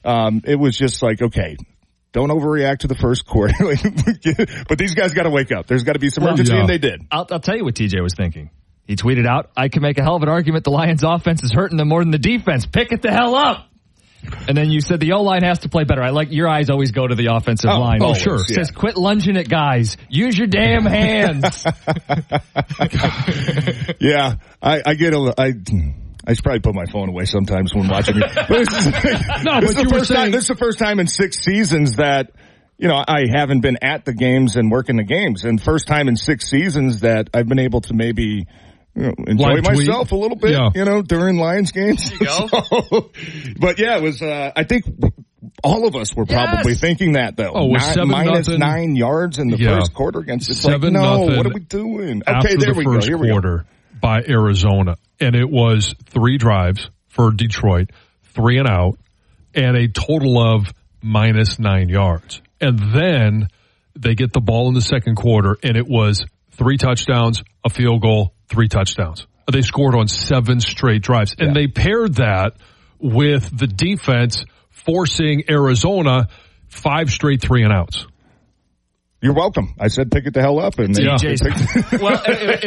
it was just like, okay, don't overreact to the first quarter. But these guys got to wake up. There's got to be some urgency, and they did. I'll tell you what TJ was thinking. He tweeted out, I can make a hell of an argument the Lions offense is hurting them more than the defense. Pick it the hell up. And then you said the O-line has to play better. I like your eyes always go to the offensive line. Always, sure. Yeah. Says quit lunging at guys. Use your damn hands. Yeah, I get I should probably put my phone away sometimes when watching it. But this is the first time in 6 seasons that, I haven't been at the games and working the games. And first time in 6 seasons that I've been able to maybe enjoy myself a little bit, during Lions games. There you go. But yeah, it was, I think all of us were probably thinking that though. Oh, it was minus 9 yards in the first quarter against it's 7-0. Like, what are we doing? Okay, there we go. Here we go. By Arizona. And it was 3 drives for Detroit, 3 and out, and a total of minus 9 yards. And then they get the ball in the second quarter, and it was 3 touchdowns, a field goal, 3 touchdowns. They scored on 7 straight drives. And they paired that with the defense forcing Arizona 5 straight 3 and outs. You're welcome. I said pick it the hell up. And well,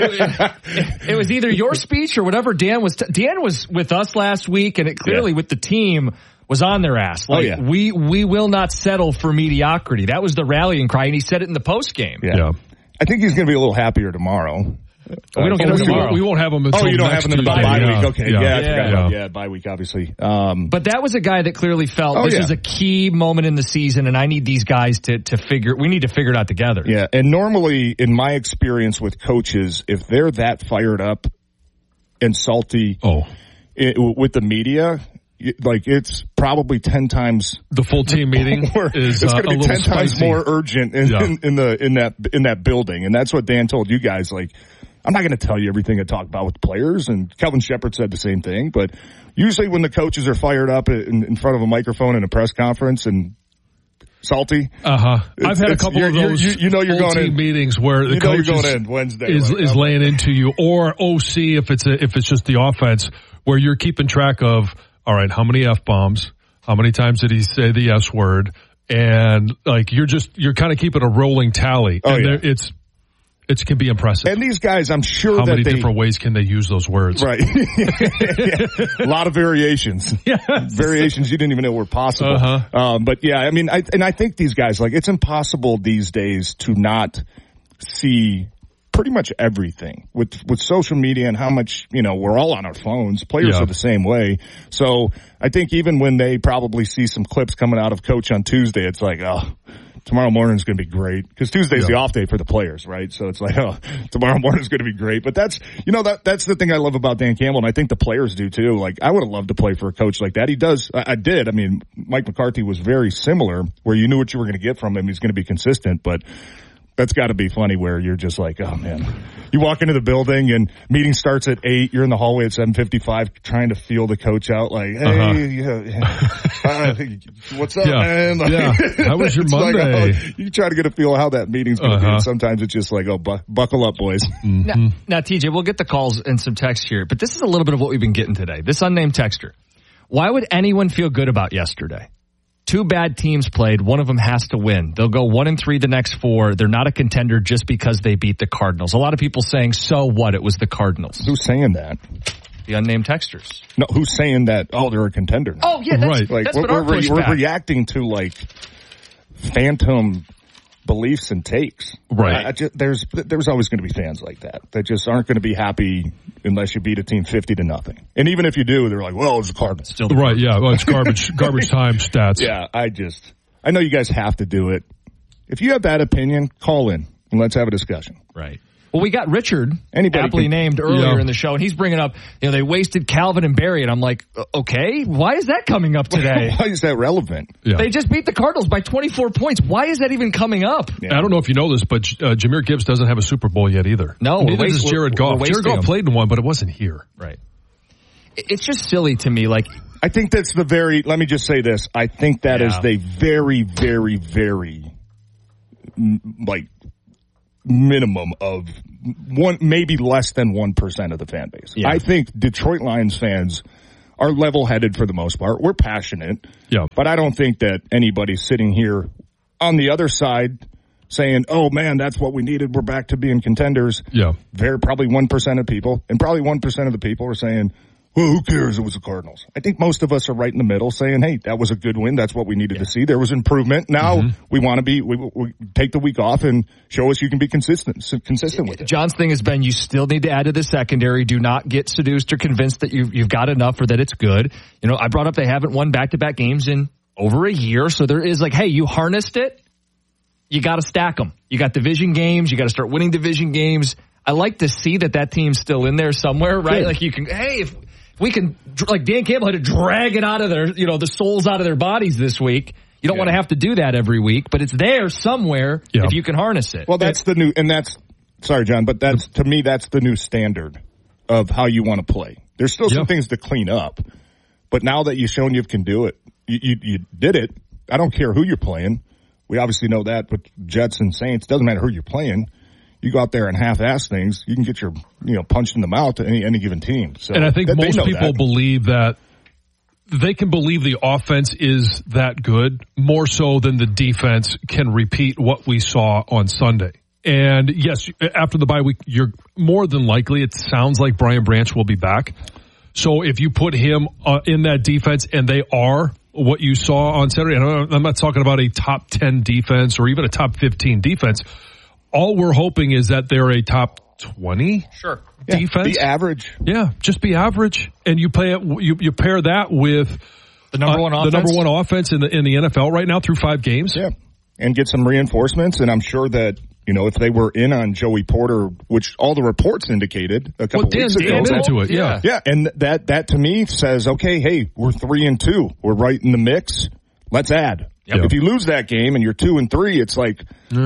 it was either your speech or whatever Dan was. Dan was with us last week, and it clearly with the team was on their ass. Like, we will not settle for mediocrity. That was the rallying cry, and he said it in the post game. Yeah. I think he's going to be a little happier tomorrow. We don't get him tomorrow. We won't have him until you don't have him in the bye week. Okay, I forgot about bye week, obviously. But that was a guy that clearly felt this is a key moment in the season, and I need these guys to figure. We need to figure it out together. Yeah, and normally, in my experience with coaches, if they're that fired up and salty with the media, like it's probably 10 times the full team meeting is it's going to be 10 times spicy. more urgent in that building, and that's what Dan told you guys. Like, I'm not going to tell you everything I talk about with the players, and Kelvin Shepard said the same thing. But usually, when the coaches are fired up in front of a microphone in a press conference and salty, I've had a couple of those. You're going in meetings where the coach you're going in Wednesday is laying into you, or OC if it's just the offense where you're keeping track of. All right, how many F-bombs? How many times did he say the S word? And like you're kind of keeping a rolling tally. It can be impressive. And these guys, I'm sure how many different ways can they use those words? Right. A lot of variations. Yes. Variations you didn't even know were possible. But yeah, I mean, I think these guys, like, it's impossible these days to not see pretty much everything with social media and how much, we're all on our phones. Players are the same way. So I think even when they probably see some clips coming out of coach on Tuesday, it's like, tomorrow morning is going to be great, because Tuesday's the off day for the players, right? So it's like, tomorrow morning is going to be great. But that's, that's the thing I love about Dan Campbell, and I think the players do too. Like, I would have loved to play for a coach like that. He does. I did. I mean, Mike McCarthy was very similar, where you knew what you were going to get from him. He's going to be consistent, but that's got to be funny where you're just like, oh man, you walk into the building and meeting starts at 8. You're in the hallway at 7:55 trying to feel the coach out like, hey, what's up, man? Like, how was your Monday? Like, you try to get a feel of how that meeting's going to be. And sometimes it's just like, buckle up, boys. Now, TJ, we'll get the calls and some text here, but this is a little bit of what we've been getting today. This unnamed texter. Why would anyone feel good about yesterday? 2 bad teams played. One of them has to win. They'll go 1-3 the next 4. They're not a contender just because they beat the Cardinals. A lot of people saying, so what? It was the Cardinals. Who's saying that? The unnamed texters. No, who's saying that? Oh, they're a contender now. Oh, yeah, that's Like, that's what our pushback. We're reacting to, like, phantom beliefs and takes. Right. There's always going to be fans like that just aren't going to be happy unless you beat a team 50-0. And even if you do, they're like, well, it's the Cardinals. Still right, yeah. Well, it's garbage time stats. Yeah, I know you guys have to do it. If you have that opinion, call in and let's have a discussion. Right. Well, we got Richard, aptly named earlier in the show, and he's bringing up, they wasted Calvin and Barry, and I'm like, okay, why is that coming up today? Why is that relevant? Yeah. They just beat the Cardinals by 24 points. Why is that even coming up? Yeah. I don't know if you know this, but Jahmyr Gibbs doesn't have a Super Bowl yet either. No. Neither does Jared Goff. Jared Goff played in one, but it wasn't here. Right. It's just silly to me. Like, I think that's let me just say this. I think that is the very, very, very, minimum of maybe less than 1% of the fan base. Yeah. I think Detroit Lions fans are level-headed for the most part. We're passionate. Yeah. But I don't think that anybody's sitting here on the other side saying, oh, man, that's what we needed. We're back to being contenders. Yeah. Probably 1% of people, and probably 1% of the people are saying, well, who cares? It was the Cardinals. I think most of us are right in the middle saying, hey, that was a good win. That's what we needed to see. There was improvement. Now we want to we take the week off and show us you can be consistent with it. John's thing has been you still need to add to the secondary. Do not get seduced or convinced that you've got enough or that it's good. You know, I brought up they haven't won back-to-back games in over a year. So there is like, hey, you harnessed it. You got to stack them. You got division games. You got to start winning division games. I like to see that team's still in there somewhere, right? Like you can, hey, if we can, like Dan Campbell had to drag it out of their, the souls out of their bodies this week. You don't want to have to do that every week, but it's there somewhere if you can harness it. Well, that's the new, and that's, sorry, John, but that's, to me, that's the new standard of how you want to play. There's still some things to clean up, but now that you've shown you can do it, you did it. I don't care who you're playing. We obviously know that with Jets and Saints. Doesn't matter who you're playing. You go out there and half-ass things, you can get your, punched in the mouth to any given team. So, and I think most people believe that they can believe the offense is that good more so than the defense can repeat what we saw on Sunday. And yes, after the bye week, you're more than likely, it sounds like Brian Branch will be back. So if you put him in that defense and they are what you saw on Saturday, and I'm not talking about a top 10 defense or even a top 15 defense. All we're hoping is that they're a top 20 defense. Be average. Yeah, just be average. And you play it. You pair that with the number one offense in the NFL right now through 5 games. Yeah, and get some reinforcements. And I'm sure that if they were in on Joey Porter, which all the reports indicated a couple weeks ago, into it. Yeah, and that to me says, okay, hey, we're 3-2, we're right in the mix. Let's add. Yep. If you lose that game and you're 2-3, it's like,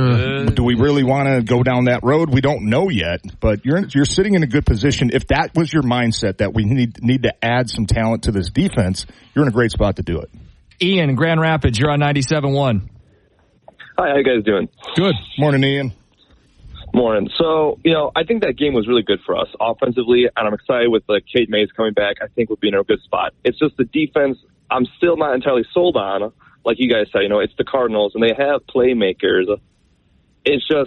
do we really want to go down that road? We don't know yet, but you're sitting in a good position. If that was your mindset that we need to add some talent to this defense, you're in a great spot to do it. Ian in Grand Rapids, you're on 97.1. Hi, how you guys doing? Good. Morning, Ian. Morning. So, I think that game was really good for us offensively, and I'm excited with Kate Mays coming back. I think we'll be in a good spot. It's just the defense I'm still not entirely sold on. Like you guys said, it's the Cardinals, and they have playmakers. It's just,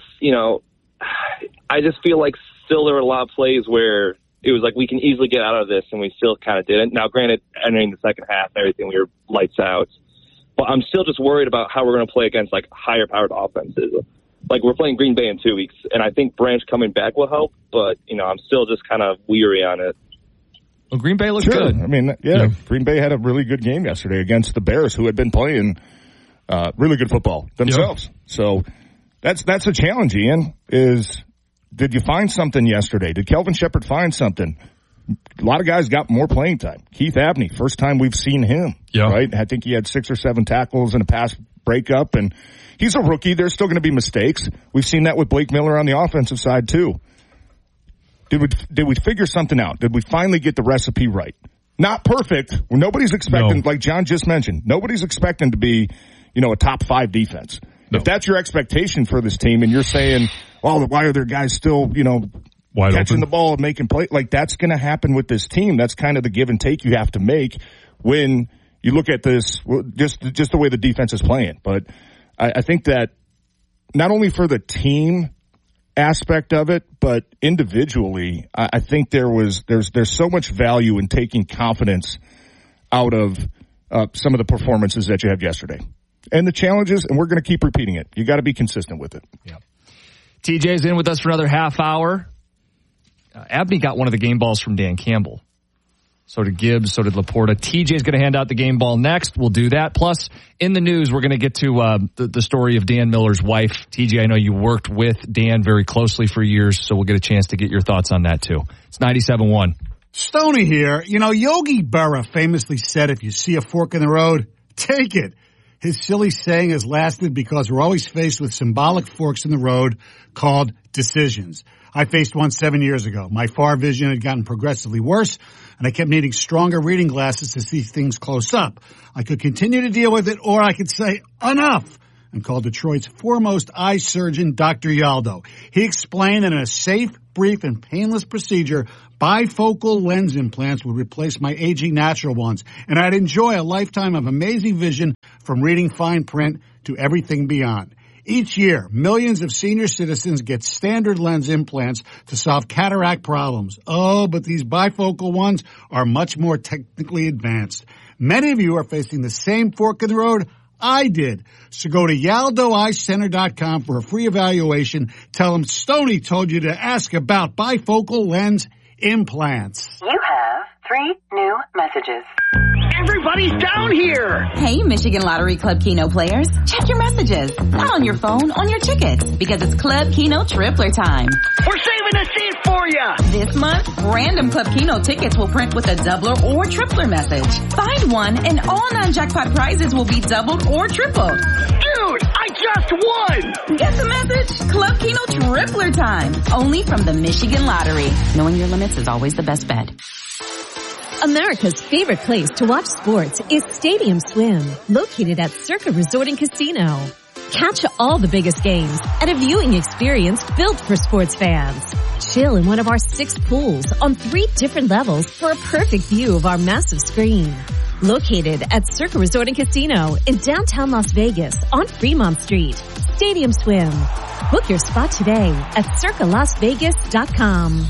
I just feel like still there were a lot of plays where it was like we can easily get out of this, and we still kind of didn't. Now, granted, entering the second half and everything, we were lights out. But I'm still just worried about how we're going to play against, higher-powered offenses. We're playing Green Bay in 2 weeks, and I think Branch coming back will help, but, I'm still just kind of weary on it. Well, Green Bay looked good. I mean, Green Bay had a really good game yesterday against the Bears, who had been playing really good football themselves. Yep. So that's a challenge, Ian, did you find something yesterday? Did Kelvin Shepherd find something? A lot of guys got more playing time. Keith Abney, first time we've seen him, right? I think he had 6 or 7 tackles and a pass breakup, and he's a rookie. There's still going to be mistakes. We've seen that with Blake Miller on the offensive side, too. Did we figure something out? Did we finally get the recipe right? Not perfect. Nobody's expecting, like John just mentioned, nobody's expecting to be, a top 5 defense. No. If that's your expectation for this team and you're saying, well, why are there guys still, wide catching open the ball and making play? That's going to happen with this team. That's kind of the give and take you have to make when you look at this, just the way the defense is playing. But I think that not only for the team aspect of it, but individually, I think there's so much value in taking confidence out of some of the performances that you had yesterday and the challenges, and we're going to keep repeating it. You got to be consistent with it. Yeah. TJ's in with us for another half hour. Abney got one of the game balls from Dan Campbell. So did Gibbs, so did Laporta. TJ's going to hand out the game ball next. We'll do that. Plus, in the news, we're going to get to the story of Dan Miller's wife. TJ, I know you worked with Dan very closely for years, so we'll get a chance to get your thoughts on that, too. It's 97.1. Stoney here. Yogi Berra famously said, if you see a fork in the road, take it. His silly saying has lasted because we're always faced with symbolic forks in the road called decisions. I faced one 7 years ago. My far vision had gotten progressively worse, and I kept needing stronger reading glasses to see things close up. I could continue to deal with it, or I could say, enough. and called Detroit's foremost eye surgeon, Dr. Yaldo. He explained that in a safe, brief, and painless procedure, bifocal lens implants would replace my aging natural ones, and I'd enjoy a lifetime of amazing vision from reading fine print to everything beyond. Each year, millions of senior citizens get standard lens implants to solve cataract problems. Oh, but these bifocal ones are much more technically advanced. Many of you are facing the same fork in the road I did. So go to YaldoEyeCenter.com for a free evaluation. Tell them Stoney told you to ask about bifocal lens implants. You have 3 new messages. Everybody's down here! Hey, Michigan Lottery Club Keno players. Check your messages. Not on your phone, on your tickets. Because it's Club Keno Tripler time. We're saving a seat for ya! This month, random Club Keno tickets will print with a doubler or tripler message. Find one and all non-jackpot prizes will be doubled or tripled. Dude, I just won! Get the message? Club Keno Tripler time. Only from the Michigan Lottery. Knowing your limits is always the best bet. America's favorite place to watch sports is Stadium Swim, located at Circa Resort and Casino. Catch all the biggest games at a viewing experience built for sports fans. Chill in one of our 6 pools on 3 different levels for a perfect view of our massive screen. Located at Circa Resort and Casino in downtown Las Vegas on Fremont Street. Stadium Swim. Book your spot today at circalasvegas.com.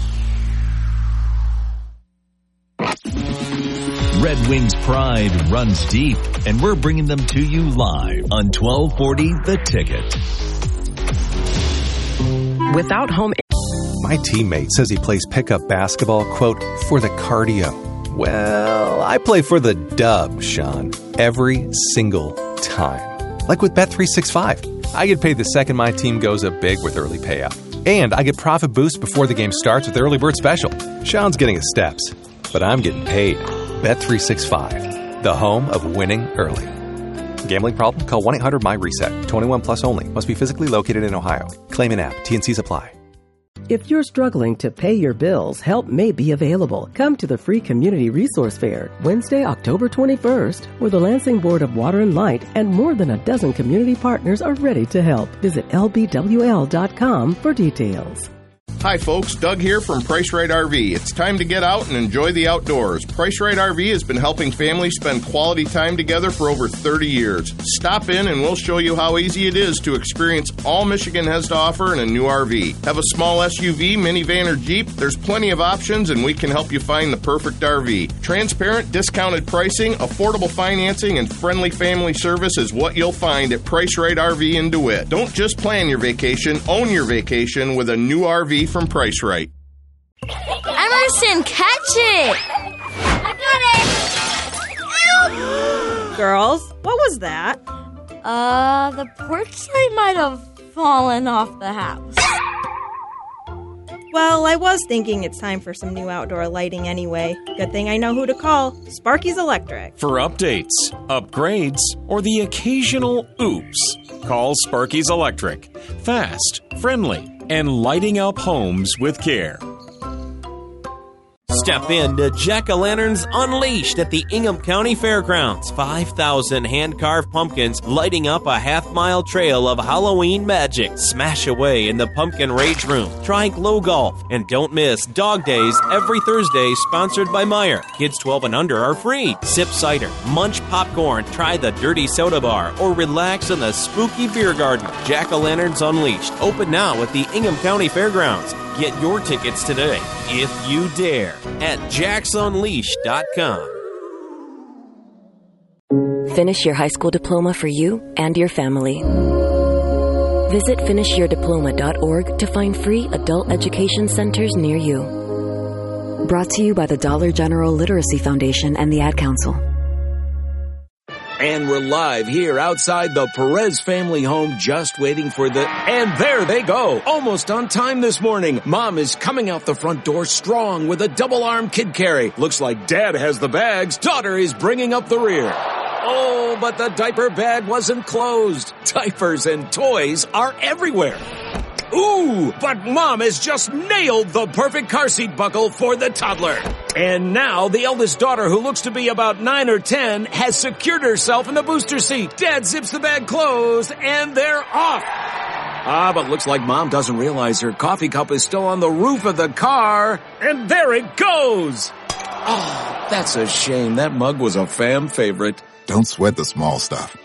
Red Wings pride runs deep, and we're bringing them to you live on 1240 The Ticket. Without home... My teammate says he plays pickup basketball, quote, for the cardio. Well, I play for the dub, Sean, every single time. Like with Bet365. I get paid the second my team goes up big with early payout. And I get profit boost before the game starts with the early bird special. Sean's getting his steps, but I'm getting paid. Bet365, the home of winning early. Gambling problem? Call 1-800-MY-RESET. 21 plus only. Must be physically located in Ohio. Claim an app. T&Cs apply. If you're struggling to pay your bills, help may be available. Come to the free Community Resource Fair, Wednesday, October 21st, where the Lansing Board of Water and Light and more than a dozen community partners are ready to help. Visit lbwl.com for details. Hi folks, Doug here from Price Right RV. It's time to get out and enjoy the outdoors. Price Right RV has been helping families spend quality time together for over 30 years. Stop in and we'll show you how easy it is to experience all Michigan has to offer in a new RV. Have a small SUV, minivan, or Jeep? There's plenty of options and we can help you find the perfect RV. Transparent, discounted pricing, affordable financing, and friendly family service is what you'll find at Price Right RV in DeWitt. Don't just plan your vacation, own your vacation with a new RV from Price Right. Emerson, catch it! I got it! Girls, what was that? The porch light might have fallen off the house. Well, I was thinking it's time for some new outdoor lighting anyway. Good thing I know who to call. Sparky's Electric. For updates, upgrades, or the occasional oops, call Sparky's Electric. Fast, friendly, and lighting up homes with care. Step in to Jack-O-Lanterns Unleashed at the Ingham County Fairgrounds. 5,000 hand-carved pumpkins lighting up a half-mile trail of Halloween magic. Smash away in the Pumpkin Rage Room. Try Glow Golf. And don't miss Dog Days every Thursday, sponsored by Meijer. Kids 12 and under are free. Sip cider, munch popcorn, try the Dirty Soda Bar, or relax in the spooky beer garden. Jack-O-Lanterns Unleashed. Open now at the Ingham County Fairgrounds. Get your tickets today, if you dare, at jacksunleashed.com. Finish your high school diploma for you and your family. Visit finishyourdiploma.org to find free adult education centers near you. Brought to you by the Dollar General Literacy Foundation and the Ad Council. And we're live here outside the Perez family home, just waiting for the... And there they go! Almost on time this morning. Mom is coming out the front door strong with a double-arm kid carry. Looks like Dad has the bags. Daughter is bringing up the rear. Oh, but the diaper bag wasn't closed. Diapers and toys are everywhere. Ooh, but Mom has just nailed the perfect car seat buckle for the toddler. And now the eldest daughter, who looks to be about 9 or 10, has secured herself in the booster seat. Dad zips the bag closed, and they're off. But looks like Mom doesn't realize her coffee cup is still on the roof of the car. And there it goes. Oh, that's a shame. That mug was a fan favorite. Don't sweat the small stuff.